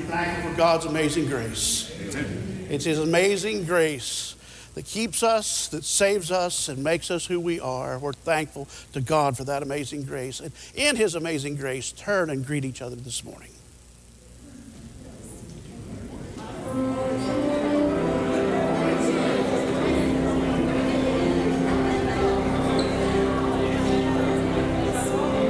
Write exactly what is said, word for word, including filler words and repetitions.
thankful for God's amazing grace. Amen. It's His amazing grace that keeps us, that saves us, and makes us who we are. We're thankful to God for that amazing grace. And in His amazing grace, turn and greet each other this morning.